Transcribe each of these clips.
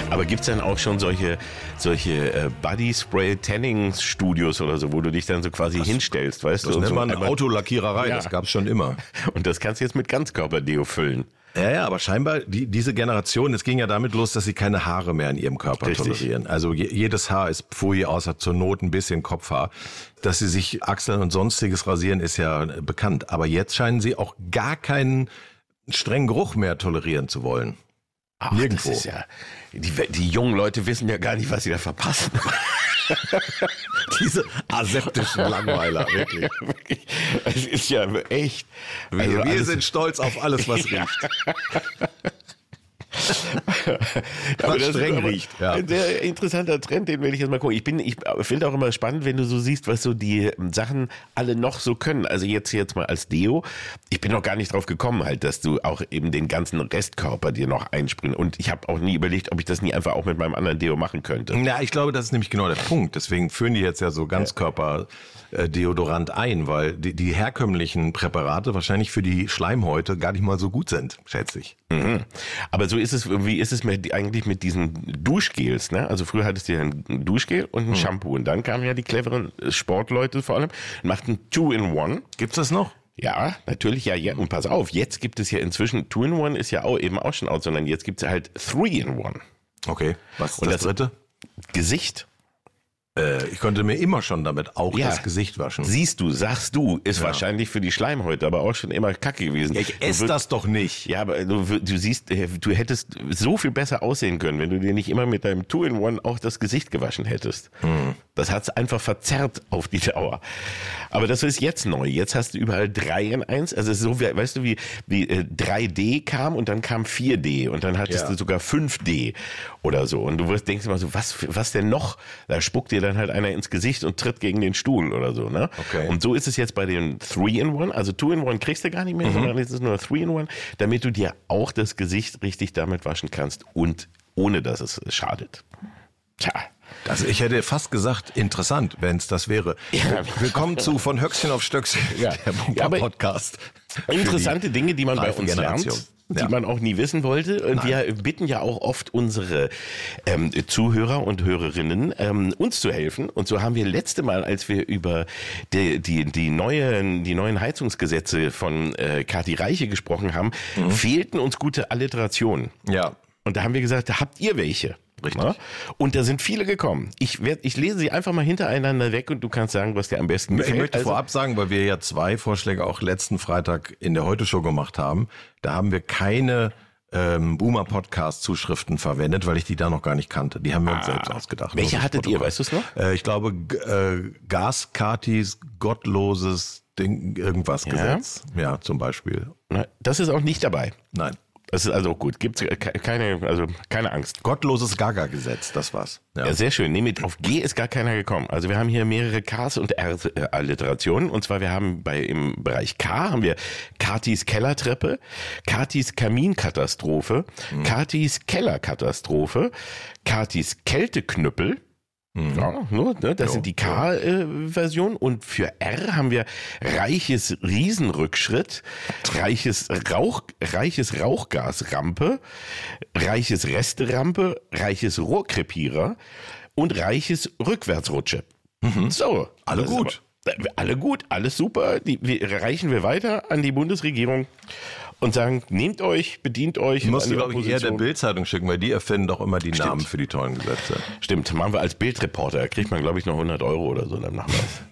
Aber gibt's dann auch schon solche Body-Spray-Tanning-Studios oder so, wo du dich dann so quasi hinstellst, weißt du? Das nennt so man Autolackiererei, das gab's schon immer. Und das kannst du jetzt mit Ganzkörperdeo füllen. Ja, aber scheinbar, diese Generation, es ging ja damit los, dass sie keine Haare mehr in ihrem Körper tolerieren. Also jedes Haar ist Pfui, außer zur Not ein bisschen Kopfhaar. Dass sie sich Achseln und Sonstiges rasieren, ist ja bekannt. Aber jetzt scheinen sie auch gar keinen strengen Geruch mehr tolerieren zu wollen. Ach, nirgendwo. Das ist ja, die jungen Leute wissen ja gar nicht, was sie da verpassen. Diese aseptischen Langweiler, wirklich. Es ist ja echt. Wir sind stolz auf alles, was riecht. Was streng riecht. Ja. Ein sehr interessanter Trend, den werde ich jetzt mal gucken. Ich finde auch immer spannend, wenn du so siehst, was so die Sachen alle noch so können. Also jetzt mal als Deo. Ich bin noch gar nicht drauf gekommen halt, dass du auch eben den ganzen Restkörper dir noch einsprühen. Und ich habe auch nie überlegt, ob ich das nie einfach auch mit meinem anderen Deo machen könnte. Ja, ich glaube, das ist nämlich genau der Punkt. Deswegen führen die jetzt ja so Ganzkörper-Deodorant ein, weil die herkömmlichen Präparate wahrscheinlich für die Schleimhäute gar nicht mal so gut sind, schätze ich. Mhm. Aber so ist es, wie ist es eigentlich mit diesen Duschgels, ne? Also früher hattest du ja ein Duschgel und ein Shampoo und dann kamen ja die cleveren Sportleute vor allem, machten 2-in-1. Gibt's das noch? Ja, natürlich, ja. Und pass auf, jetzt gibt es ja inzwischen, 2-in-1 ist ja auch eben auch schon out, sondern jetzt gibt es halt 3-in-1. Okay, was ist und das dritte? Gesicht. Ich konnte mir immer schon damit auch das Gesicht waschen. Siehst du, sagst du, ist wahrscheinlich für die Schleimhäute aber auch schon immer kacke gewesen. Ja, ich esse das doch nicht. Ja, aber du siehst, du hättest so viel besser aussehen können, wenn du dir nicht immer mit deinem 2-in-1 auch das Gesicht gewaschen hättest. Das hat's einfach verzerrt auf die Dauer. Aber das ist jetzt neu. Jetzt hast du überall 3-in-1. Also so, weißt du, wie 3D kam und dann kam 4D und dann hattest du sogar 5D oder so. Und du denkst immer so, was denn noch? Da spuckt dir dann halt einer ins Gesicht und tritt gegen den Stuhl oder so, ne? Okay. Und so ist es jetzt bei den 3-in-1. Also 2-in-1 kriegst du gar nicht mehr, sondern es ist nur 3-in-1, damit du dir auch das Gesicht richtig damit waschen kannst und ohne, dass es schadet. Tja. Also ich hätte fast gesagt, interessant, wenn es das wäre. Ja. Willkommen zu Von Höchstchen auf Stöckchen, der Podcast. Interessante Dinge, die man bei uns lernt. Die man auch nie wissen wollte. Und wir bitten ja auch oft unsere Zuhörer und Hörerinnen, uns zu helfen. Und so haben wir letzte Mal, als wir über die neuen Heizungsgesetze von Kathi Reiche gesprochen haben, fehlten uns gute Alliterationen. Ja. Und da haben wir gesagt, habt ihr welche? Richtig. Ja? Und da sind viele gekommen. Ich lese sie einfach mal hintereinander weg und du kannst sagen, was dir am besten gefällt. Ich möchte vorab sagen, weil wir ja 2 Vorschläge auch letzten Freitag in der Heute-Show gemacht haben, da haben wir keine Boomer-Podcast-Zuschriften verwendet, weil ich die da noch gar nicht kannte. Die haben wir uns selbst ausgedacht. Welche hattet ihr, weißt du es noch? Ich glaube, Gas-Katis gottloses Ding, irgendwas Gesetz. Ja, zum Beispiel. Das ist auch nicht dabei. Nein. Das ist also gut. Gibt's keine Angst. Gottloses Gaga-Gesetz, das war's. Ja, sehr schön. Nee, auf G ist gar keiner gekommen. Also wir haben hier mehrere Ks und R-Alliterationen. Und zwar wir haben im Bereich K haben wir Katis Kellertreppe, Katis Kaminkatastrophe, Katis Kellerkatastrophe, Katis Kälteknüppel. Ja, das sind die K-Version. Und für R haben wir reiches Riesenrückschritt, reiches Rauchgasrampe, reiches Resterampe, reiches Rohrkrepierer und reiches Rückwärtsrutsche. So. Alle gut. Alle gut, alles super. Reichen wir weiter an die Bundesregierung und sagen, nehmt euch, bedient euch. Du musst, glaube ich, eher der Bild-Zeitung schicken, weil die erfinden doch immer die Namen für die tollen Gesetze. Stimmt, machen wir als Bildreporter. Da kriegt man, glaube ich, noch 100 Euro oder so, dann machen wir es.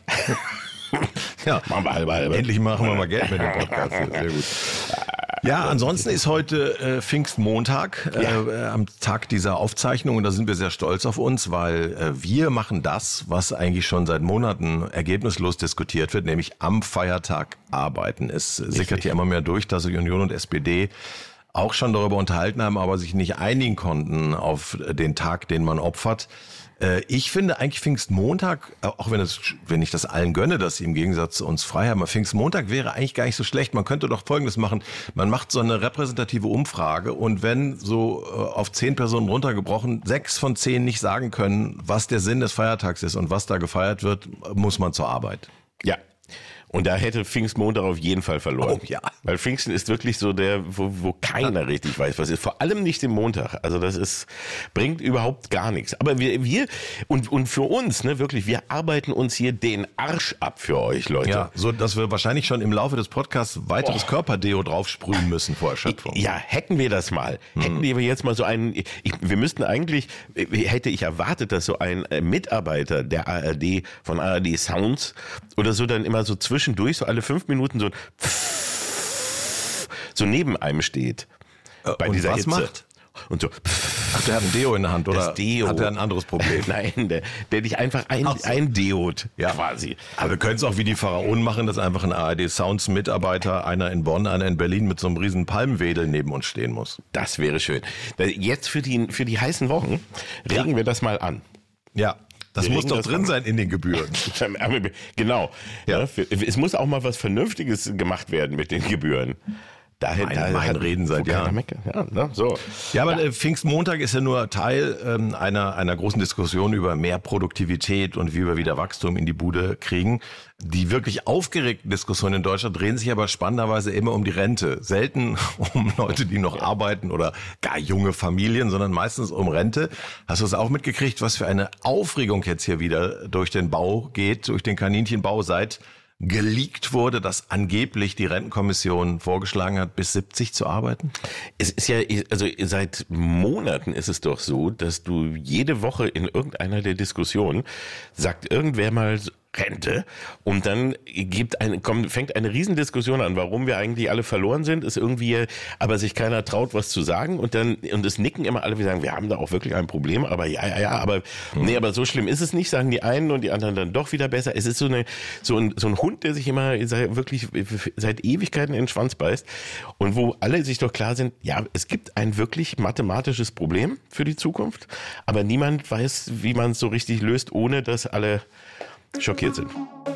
Ja, machen wir halber. Endlich machen wir mal Geld mit dem Podcast. Sehr gut. Ja, ansonsten ist heute Pfingstmontag, am Tag dieser Aufzeichnung, und da sind wir sehr stolz auf uns, weil wir machen das, was eigentlich schon seit Monaten ergebnislos diskutiert wird, nämlich am Feiertag arbeiten. Es sickert ja immer mehr durch, dass sich Union und SPD auch schon darüber unterhalten haben, aber sich nicht einigen konnten auf den Tag, den man opfert. Ich finde eigentlich Pfingstmontag, auch wenn ich das allen gönne, dass sie im Gegensatz zu uns frei haben, aber Pfingstmontag wäre eigentlich gar nicht so schlecht. Man könnte doch Folgendes machen. Man macht so eine repräsentative Umfrage und wenn so auf 10 Personen runtergebrochen 6 von 10 nicht sagen können, was der Sinn des Feiertags ist und was da gefeiert wird, muss man zur Arbeit. Ja. Und da hätte Pfingstmontag auf jeden Fall verloren. Oh ja. Weil Pfingsten ist wirklich so der, wo keiner richtig weiß, was ist. Vor allem nicht im Montag. Also das bringt überhaupt gar nichts. Aber wir und für uns, ne, wirklich, wir arbeiten uns hier den Arsch ab für euch, Leute. Ja, so dass wir wahrscheinlich schon im Laufe des Podcasts weiteres Körperdeo draufsprühen müssen vor Erschöpfung. Ja, hacken wir das mal. Hacken wir jetzt mal so einen, wir müssten eigentlich, hätte ich erwartet, dass so ein Mitarbeiter der ARD, von ARD Sounds oder so dann immer so zwischendurch, so alle 5 Minuten so neben einem steht. Bei und dieser was Hitze. macht? Und so. Ach, der hat ein Deo in der Hand, oder Das Deo. hat er ein anderes Problem? Nein, der dich einfach eindeot, Ja. quasi. Aber wir können es auch wie die Pharaonen machen, dass einfach ein ARD Sounds Mitarbeiter, einer in Bonn, einer in Berlin mit so einem riesen Palmwedel neben uns stehen muss. Das wäre schön. Jetzt für die heißen Wochen regen wir das mal an. Ja. Das Wir muss regen doch das drin an. sein in den Gebühren. Genau. Ja. Ja, es muss auch mal was Vernünftiges gemacht werden mit den Gebühren. Mein Reden seit Jahren. Ja, ne, so. Ja, aber Pfingstmontag ist ja nur Teil einer großen Diskussion über mehr Produktivität und wie wir wieder Wachstum in die Bude kriegen. Die wirklich aufgeregten Diskussionen in Deutschland drehen sich aber spannenderweise immer um die Rente. Selten um Leute, die noch arbeiten oder gar junge Familien, sondern meistens um Rente. Hast du es auch mitgekriegt, was für eine Aufregung jetzt hier wieder durch den Bau geht, durch den Kaninchenbau, seit geleakt wurde, dass angeblich die Rentenkommission vorgeschlagen hat, bis 70 zu arbeiten? Es ist ja, also seit Monaten ist es doch so, dass du jede Woche in irgendeiner der Diskussionen sagt irgendwer mal Rente und dann fängt eine Riesendiskussion an, warum wir eigentlich alle verloren sind, ist irgendwie, aber sich keiner traut, was zu sagen und es nicken immer alle, wir sagen, wir haben da auch wirklich ein Problem, aber aber so schlimm ist es nicht, sagen die einen und die anderen dann doch wieder besser. Es ist so ein Hund, der sich immer wirklich seit Ewigkeiten in den Schwanz beißt und wo alle sich doch klar sind, ja, es gibt ein wirklich mathematisches Problem für die Zukunft, aber niemand weiß, wie man es so richtig löst, ohne dass alle schockiert sind.